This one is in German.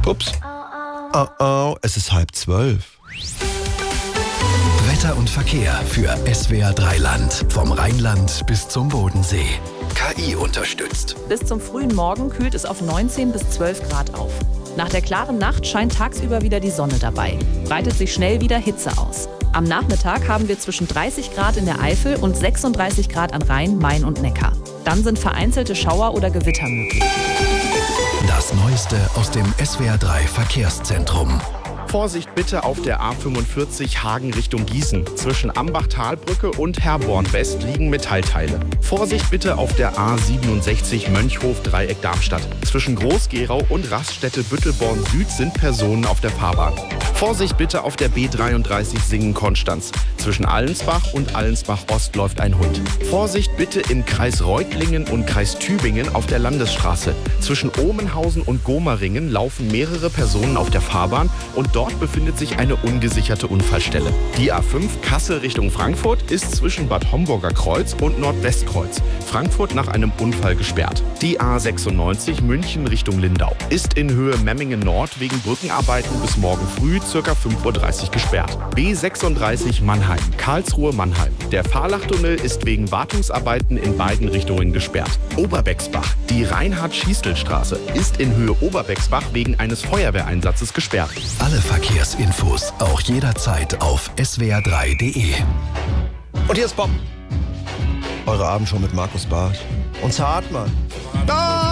Ups. Oh, es ist 11:30. Wetter und Verkehr für SWR 3 Land. Vom Rheinland bis zum Bodensee. KI unterstützt. Bis zum frühen Morgen kühlt es auf 19 bis 12 Grad auf. Nach der klaren Nacht scheint tagsüber wieder die Sonne dabei. Breitet sich schnell wieder Hitze aus. Am Nachmittag haben wir zwischen 30 Grad in der Eifel und 36 Grad an Rhein, Main und Neckar. Dann sind vereinzelte Schauer oder Gewitter möglich. Das Neueste aus dem SWR 3 Verkehrszentrum. Vorsicht bitte auf der A45 Hagen Richtung Gießen. Zwischen Ambach-Talbrücke und Herborn-West liegen Metallteile. Vorsicht bitte auf der A67 Mönchhof-Dreieck Darmstadt. Zwischen Groß-Gerau und Raststätte-Büttelborn-Süd sind Personen auf der Fahrbahn. Vorsicht bitte auf der B33 Singen-Konstanz. Zwischen Allensbach und Allensbach-Ost läuft ein Hund. Vorsicht bitte im Kreis Reutlingen und Kreis Tübingen auf der Landesstraße. Zwischen Omenhausen und Gomaringen laufen mehrere Personen auf der Fahrbahn und dort befindet sich eine ungesicherte Unfallstelle. Die A5 Kassel Richtung Frankfurt ist zwischen Bad Homburger Kreuz und Nordwestkreuz. Frankfurt nach einem Unfall gesperrt. Die A96 München Richtung Lindau ist in Höhe Memmingen Nord wegen Brückenarbeiten bis morgen früh ca. 5:30 Uhr gesperrt. B36 Mannheim, Karlsruhe-Mannheim. Der Fahrlachtunnel ist wegen Wartungsarbeiten in beiden Richtungen gesperrt. Oberbexbach, die Reinhard-Schiestel-Straße ist in Höhe Oberbexbach wegen eines Feuerwehreinsatzes gesperrt. Alle Verkehrsinfos auch jederzeit auf swr3.de. Und hier ist Bob. Eure Abendshow mit Markus Barth. Und Hartmann. Da!